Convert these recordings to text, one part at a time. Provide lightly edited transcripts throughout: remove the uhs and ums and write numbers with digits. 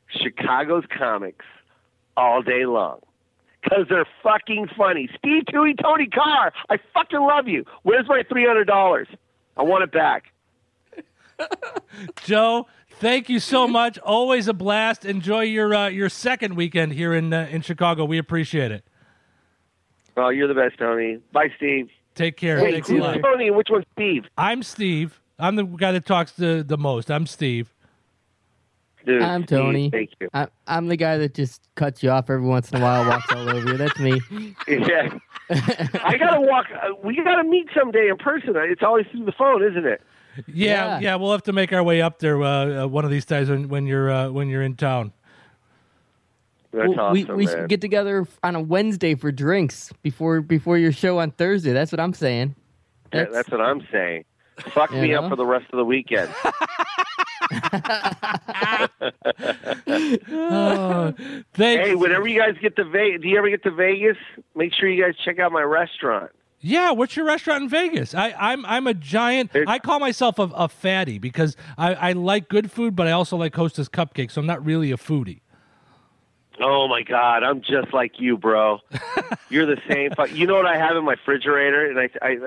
Chicago's comics all day long. Because they're fucking funny. Steve Toohey, Tony Carr, I fucking love you. Where's my $300? I want it back. Joe, thank you so much. Always a blast. Enjoy your second weekend here in Chicago. We appreciate it. Oh, you're the best, Tony. Bye, Steve. Take care. Wait, Thanks a who's lot. Tony and which one's Steve? I'm Steve. I'm the guy that talks the most. I'm Steve. Dude, I'm Steve, Tony. thank you. I'm the guy that just cuts you off every once in a while, walks all over you. That's me. Yeah. I gotta walk. We gotta meet someday in person. It's always through the phone, isn't it? Yeah. We'll have to make our way up there one of these times when you're in town. That's awesome, we man. should get together on a Wednesday for drinks before your show on Thursday. That's what I'm saying. That's what I'm saying. Fuck me up for the rest of the weekend. Hey, whenever you guys get to Vegas, do you ever get to Vegas? Make sure you guys check out my restaurant. Yeah, what's your restaurant in Vegas? I'm a giant. I call myself a fatty because I like good food, but I also like Hostess cupcakes. So I'm not really a foodie. Oh my God, I'm just like you, bro. You're the same. You know what I have in my refrigerator, and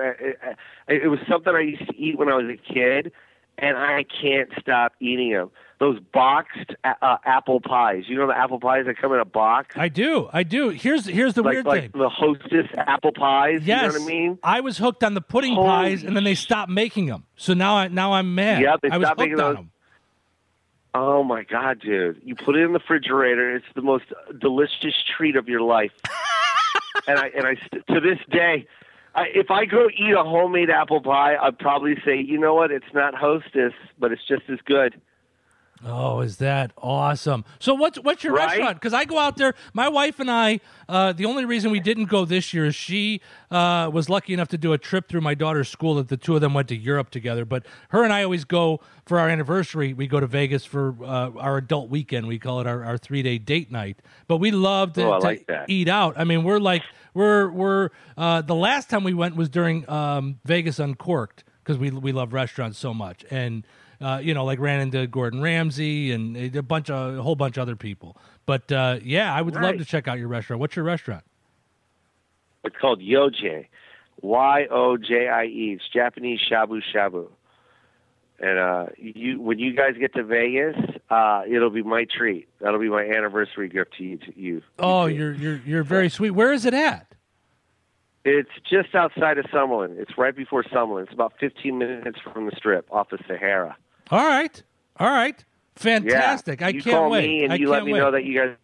it was something I used to eat when I was a kid, and I can't stop eating them. Those boxed apple pies. You know the apple pies that come in a box? I do. Here's the weird thing. The Hostess apple pies. Yes, you know what I mean? I was hooked on the pudding pies, and then they stopped making them. So now I'm mad. Yeah, they I was stopped hooked making on those. them. Oh my God, dude! You put it in the refrigerator. It's the most delicious treat of your life. and I to this day, if I go eat a homemade apple pie, I'd probably say, you know what? It's not Hostess, but it's just as good. Oh, is that awesome? So what's your restaurant? Because I go out there. My wife and I, the only reason we didn't go this year is she was lucky enough to do a trip through my daughter's school that the two of them went to Europe together. But her and I always go for our anniversary. We go to Vegas for our adult weekend. We call it our 3-day date night. But we love to eat out. I mean, we're the last time we went was during Vegas Uncorked because we love restaurants so much. And like ran into Gordon Ramsay and a whole bunch of other people. But I would love to check out your restaurant. What's your restaurant? It's called Yojie, Yojie. It's Japanese shabu shabu. And when you guys get to Vegas, it'll be my treat. That'll be my anniversary gift to you. Oh, you're very sweet. Where is it at? It's just outside of Summerlin. It's right before Summerlin. It's about 15 minutes from the Strip, off the Sahara. All right. Fantastic. Yeah. I you can't call wait. me and you let me know that you guys.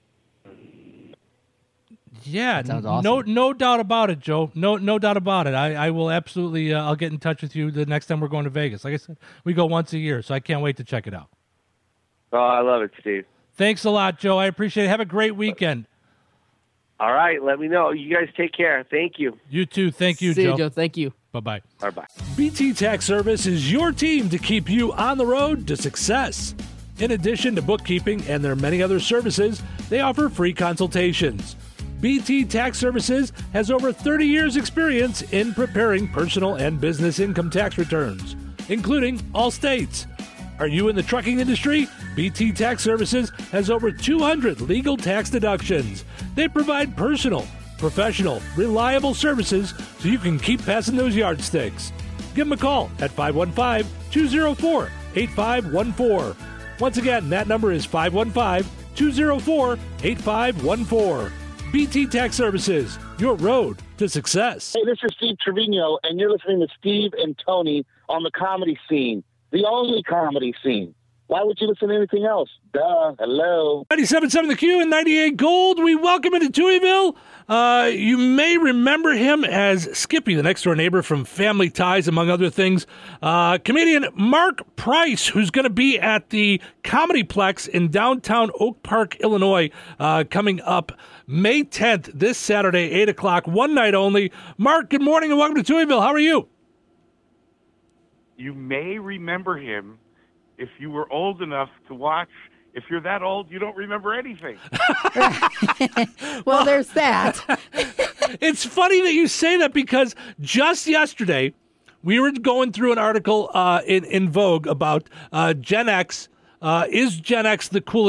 Yeah, that sounds awesome. No doubt about it, Joe. No doubt about it. I will absolutely. I'll get in touch with you the next time we're going to Vegas. Like I said, we go once a year, so I can't wait to check it out. Oh, I love it, Steve. Thanks a lot, Joe. I appreciate it. Have a great weekend. All right, let me know. You guys take care. Thank you. You too. Thank you, See Joe. you, Joe. Thank you. Bye-bye. Bye-bye. BT Tax Service is your team to keep you on the road to success. In addition to bookkeeping and their many other services, they offer free consultations. BT Tax Services has over 30 years' experience in preparing personal and business income tax returns, including all states. Are you in the trucking industry? BT Tax Services has over 200 legal tax deductions. They provide personal, professional, reliable services so you can keep passing those yardsticks. Give them a call at 515-204-8514. Once again, that number is 515-204-8514. BT Tax Services, your road to success. Hey, this is Steve Trevino, and you're listening to Steve and Tony on the comedy scene, the only comedy scene. Why would you listen to anything else? Duh. Hello. 97.7 The Q and 98 Gold. We welcome into Tooheyville. You may remember him as Skippy, the next-door neighbor from Family Ties, among other things. Comedian Mark Price, who's going to be at the Comedyplex in downtown Oak Park, Illinois, coming up May 10th, this Saturday, 8 o'clock, one night only. Mark, good morning and welcome to Tooheyville. How are you? You may remember him if you were old enough to watch. If you're that old, you don't remember anything. Well, there's that. It's funny that you say that because just yesterday we were going through an article in Vogue about Gen X. Is Gen X the coolest